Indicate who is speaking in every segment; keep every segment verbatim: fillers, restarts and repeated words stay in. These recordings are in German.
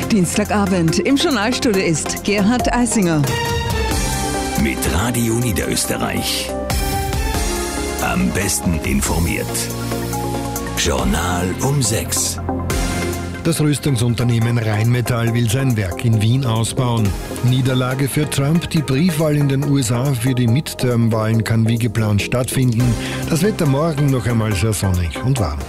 Speaker 1: Dienstagabend. Im Journalstudio ist Gerhard Eisinger.
Speaker 2: Mit Radio Niederösterreich. Am besten informiert. Journal um sechs.
Speaker 3: Das Rüstungsunternehmen Rheinmetall will sein Werk in Wien ausbauen. Niederlage für Trump. Die Briefwahl in den U S A für die Midterm-Wahlen kann wie geplant stattfinden. Das Wetter morgen noch einmal sehr sonnig und warm.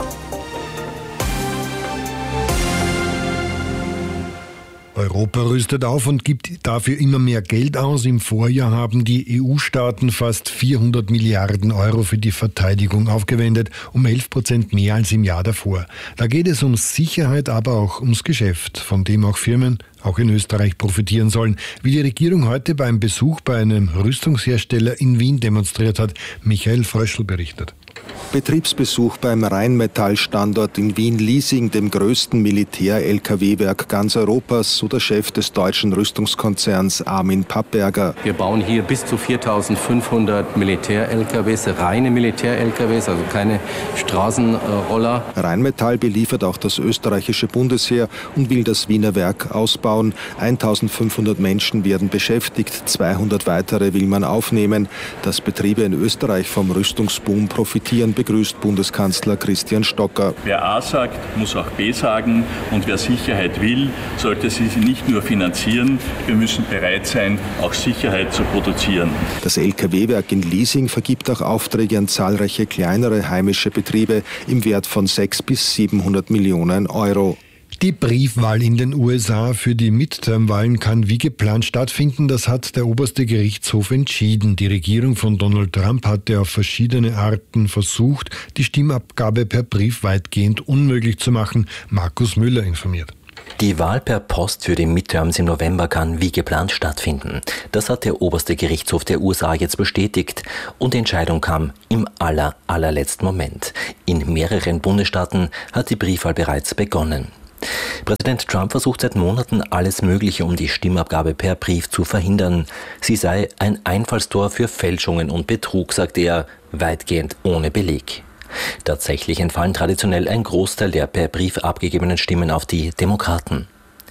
Speaker 3: Europa rüstet auf und gibt dafür immer mehr Geld aus. Im Vorjahr haben die E U-Staaten fast vierhundert Milliarden Euro für die Verteidigung aufgewendet, um elf Prozent mehr als im Jahr davor. Da geht es um Sicherheit, aber auch ums Geschäft, von dem auch Firmen, auch in Österreich, profitieren sollen. Wie die Regierung heute beim Besuch bei einem Rüstungshersteller in Wien demonstriert hat, Michael Fröschl berichtet.
Speaker 4: Betriebsbesuch beim Rheinmetall-Standort in Wien-Liesing, dem größten Militär-L K W-Werk ganz Europas, so der Chef des deutschen Rüstungskonzerns Armin Papperger.
Speaker 5: Wir bauen hier bis zu viertausendfünfhundert Militär-L K Ws, reine Militär-L K Ws, also keine Straßenroller.
Speaker 4: Rheinmetall beliefert auch das österreichische Bundesheer und will das Wiener Werk ausbauen. eintausendfünfhundert Menschen werden beschäftigt, zweihundert weitere will man aufnehmen. Dass Betriebe in Österreich vom Rüstungsboom profitieren, begrüßt Bundeskanzler Christian Stocker.
Speaker 6: Wer A sagt, muss auch B sagen, und wer Sicherheit will, sollte sie nicht nur finanzieren, wir müssen bereit sein, auch Sicherheit zu produzieren.
Speaker 4: Das L K W-Werk in Liesing vergibt auch Aufträge an zahlreiche kleinere heimische Betriebe im Wert von sechshundert bis siebenhundert Millionen Euro.
Speaker 3: Die Briefwahl in den U S A für die Midterm-Wahlen kann wie geplant stattfinden. Das hat der oberste Gerichtshof entschieden. Die Regierung von Donald Trump hatte auf verschiedene Arten versucht, die Stimmabgabe per Brief weitgehend unmöglich zu machen. Markus Müller informiert.
Speaker 7: Die Wahl per Post für die Midterms im November kann wie geplant stattfinden. Das hat der oberste Gerichtshof der U S A jetzt bestätigt. Und die Entscheidung kam im aller, allerletzten Moment. In mehreren Bundesstaaten hat die Briefwahl bereits begonnen. Präsident Trump versucht seit Monaten alles Mögliche, um die Stimmabgabe per Brief zu verhindern. Sie sei ein Einfallstor für Fälschungen und Betrug, sagt er, weitgehend ohne Beleg. Tatsächlich entfallen traditionell ein Großteil der per Brief abgegebenen Stimmen auf die Demokraten.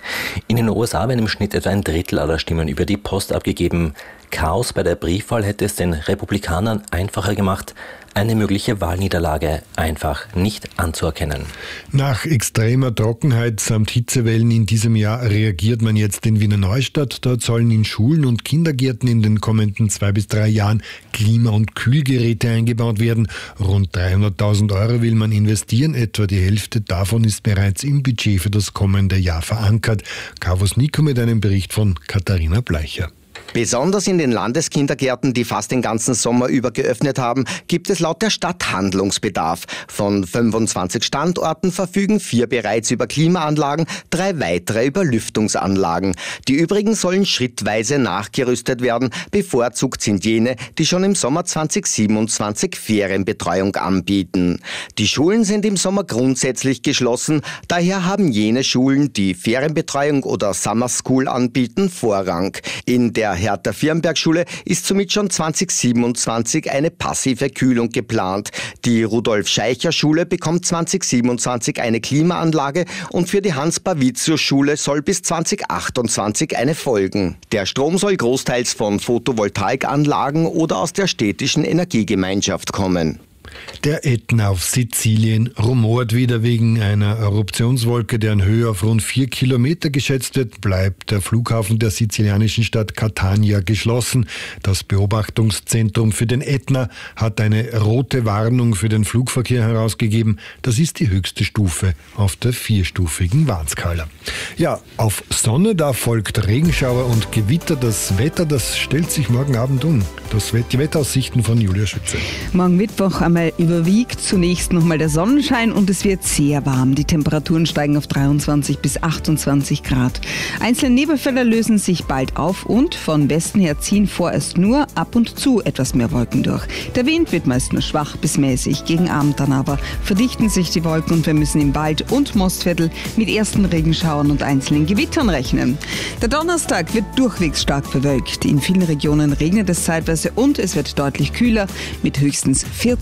Speaker 7: In den U S A werden im Schnitt etwa ein Drittel aller Stimmen über die Post abgegeben. Chaos bei der Briefwahl hätte es den Republikanern einfacher gemacht, eine mögliche Wahlniederlage einfach nicht anzuerkennen.
Speaker 3: Nach extremer Trockenheit samt Hitzewellen in diesem Jahr reagiert man jetzt in Wiener Neustadt. Dort sollen in Schulen und Kindergärten in den kommenden zwei bis drei Jahren Klima- und Kühlgeräte eingebaut werden. Rund dreihunderttausend Euro will man investieren. Etwa die Hälfte davon ist bereits im Budget für das kommende Jahr verankert. Carvus Nico mit einem Bericht von Katharina Bleicher.
Speaker 8: Besonders in den Landeskindergärten, die fast den ganzen Sommer über geöffnet haben, gibt es laut der Stadt Handlungsbedarf. Von fünfundzwanzig Standorten verfügen vier bereits über Klimaanlagen, drei weitere über Lüftungsanlagen. Die übrigen sollen schrittweise nachgerüstet werden. Bevorzugt sind jene, die schon im Sommer zweitausendsiebenundzwanzig Ferienbetreuung anbieten. Die Schulen sind im Sommer grundsätzlich geschlossen. Daher haben jene Schulen, die Ferienbetreuung oder Summer School anbieten, Vorrang. In der Hertha-Firnberg-Schule ist somit schon zweitausendsiebenundzwanzig eine passive Kühlung geplant. Die Rudolf-Scheicher-Schule bekommt zweitausendsiebenundzwanzig eine Klimaanlage und für die Hans-Pavitius-Schule soll bis zweitausendachtundzwanzig eine folgen. Der Strom soll großteils von Photovoltaikanlagen oder aus der städtischen Energiegemeinschaft kommen.
Speaker 3: Der Ätna auf Sizilien rumort wieder wegen einer Eruptionswolke, deren Höhe auf rund vier Kilometer geschätzt wird, bleibt der Flughafen der sizilianischen Stadt Catania geschlossen. Das Beobachtungszentrum für den Ätna hat eine rote Warnung für den Flugverkehr herausgegeben. Das ist die höchste Stufe auf der vierstufigen Warnskala. Ja, auf Sonne, da folgt Regenschauer und Gewitter. Das Wetter, das stellt sich morgen Abend um. Das, die Wetteraussichten von Julia Schütze.
Speaker 1: Morgen Mittwoch einmal überwiegt zunächst nochmal der Sonnenschein und es wird sehr warm. Die Temperaturen steigen auf dreiundzwanzig bis achtundzwanzig Grad. Einzelne Nebelfelder lösen sich bald auf und von Westen her ziehen vorerst nur ab und zu etwas mehr Wolken durch. Der Wind wird meist nur schwach bis mäßig. Gegen Abend dann aber verdichten sich die Wolken und wir müssen im Wald und Mostviertel mit ersten Regenschauern und einzelnen Gewittern rechnen. Der Donnerstag wird durchwegs stark bewölkt. In vielen Regionen regnet es zeitweise und es wird deutlich kühler mit höchstens vierzehn bis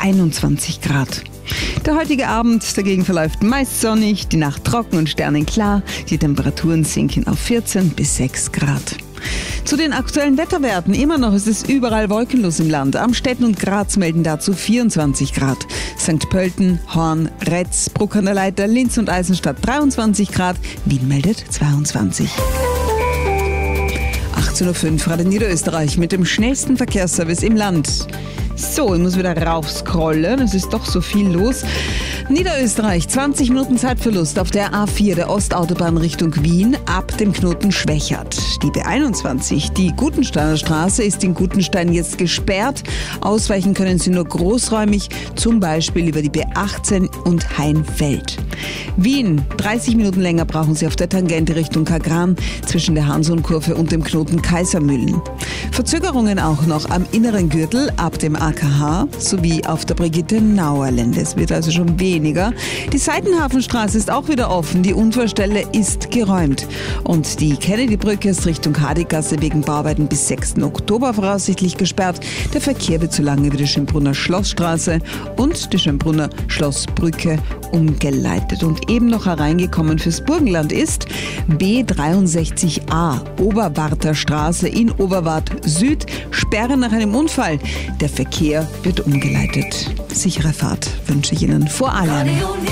Speaker 1: einundzwanzig Grad. Der heutige Abend dagegen verläuft meist sonnig, die Nacht trocken und sternenklar. Die Temperaturen sinken auf vierzehn bis sechs Grad. Zu den aktuellen Wetterwerten. Immer noch ist es überall wolkenlos im Land. Amstetten und Graz melden dazu vierundzwanzig Grad. Sankt Pölten, Horn, Retz, Bruck an der Leitha, Linz und Eisenstadt dreiundzwanzig Grad. Wien meldet zweiundzwanzig. achtzehn Uhr fünf, Radio Niederösterreich mit dem schnellsten Verkehrsservice im Land. So, ich muss wieder raufscrollen, es ist doch so viel los. Niederösterreich, zwanzig Minuten Zeitverlust auf der A vier, der Ostautobahn Richtung Wien, ab dem Knoten Schwächert. Die B einundzwanzig, die Gutensteiner Straße, ist in Gutenstein jetzt gesperrt. Ausweichen können Sie nur großräumig, zum Beispiel über die B achtzehn und Hainfeld. Wien, dreißig Minuten länger brauchen Sie auf der Tangente Richtung Kagran zwischen der Hanson-Kurve und dem Knoten Kaisermühlen. Verzögerungen auch noch am inneren Gürtel ab dem A K H sowie auf der Brigitte-Nauer-Lände. Es wird also schon weniger. Die Seitenhafenstraße ist auch wieder offen. Die Unfallstelle ist geräumt. Und die Kennedy-Brücke ist Richtung Hadigasse wegen Bauarbeiten bis sechsten Oktober voraussichtlich gesperrt. Der Verkehr wird so lange wie die Schönbrunner Schlossstraße und die Schönbrunner Schlossbrücke umgeleitet. Und eben noch hereingekommen fürs Burgenland ist B dreiundsechzig a, Oberwarter Straße in Oberwart Süd, Sperre nach einem Unfall. Der Verkehr wird umgeleitet. Sichere Fahrt wünsche ich Ihnen vor allem.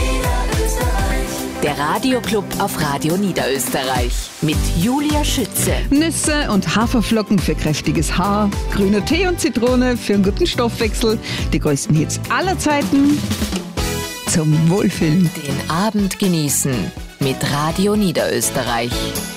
Speaker 9: Der Radioclub auf Radio Niederösterreich mit Julia Schütze.
Speaker 1: Nüsse und Haferflocken für kräftiges Haar, grüner Tee und Zitrone für einen guten Stoffwechsel, die größten Hits aller Zeiten zum Wohlfühlen.
Speaker 9: Den Abend genießen mit Radio Niederösterreich.